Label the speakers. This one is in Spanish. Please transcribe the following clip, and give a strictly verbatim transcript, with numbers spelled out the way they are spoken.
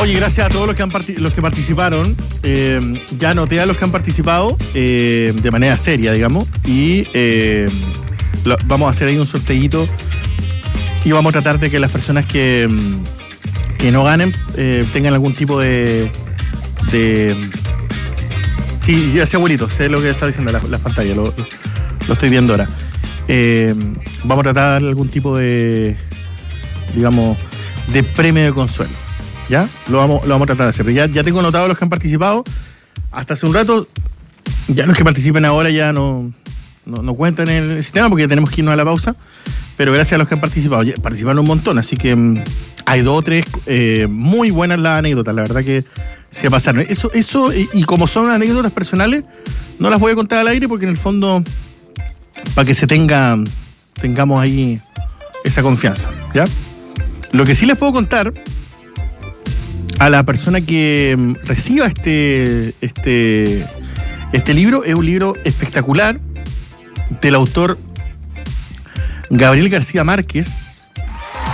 Speaker 1: Oye, gracias a todos los que, han parti- los que participaron. Eh, ya anoté a los que han participado eh, de manera seria, digamos. Y eh, lo, vamos a hacer ahí un sorteíto. Y vamos a tratar de que las personas que, que no ganen eh, tengan algún tipo de... de sí, ya sé, abuelito, sé lo que está diciendo la, la pantalla, lo, lo estoy viendo ahora. Eh, vamos a tratar de darle algún tipo de, digamos, de premio de consuelo. ¿Ya? Lo vamos, lo vamos a tratar de hacer. Pero ya, ya tengo anotado los que han participado. Hasta hace un rato, ya los que participen ahora ya no, no, no cuentan en el sistema porque ya tenemos que irnos a la pausa. Pero gracias a los que han participado, ya participaron un montón. Así que mmm, hay dos o tres eh, muy buenas las anécdotas. La verdad que se pasaron. Eso, eso y, y como son anécdotas personales, no las voy a contar al aire porque en el fondo, para que se tenga, tengamos ahí esa confianza. ¿Ya? Lo que sí les puedo contar a la persona que reciba este, este, este libro, es un libro espectacular del autor Gabriel García Márquez,